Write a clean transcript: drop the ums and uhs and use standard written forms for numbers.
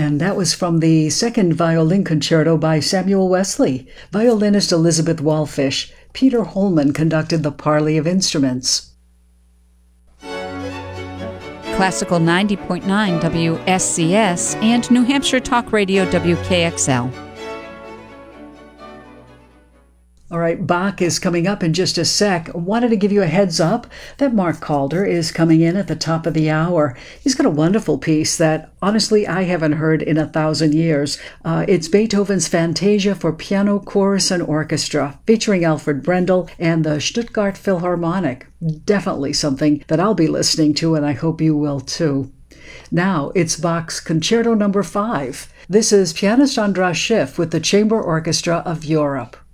And that was from the second violin concerto by Samuel Wesley. Violinist Elizabeth Wallfish. Peter Holman conducted the parley of instruments. Classical 90.9 WSCS and New Hampshire Talk Radio WKXL. All right, Bach is coming up in just a sec. Wanted to give you a heads up that Mark Calder is coming in at the top of the hour. He's got a wonderful piece that, honestly, I haven't heard in 1,000 years. It's Beethoven's Fantasia for Piano, Chorus, and Orchestra, featuring Alfred Brendel and the Stuttgart Philharmonic. Definitely something that I'll be listening to, and I hope you will too. Now, it's Bach's Concerto No. 5. This is pianist Andras Schiff with the Chamber Orchestra of Europe.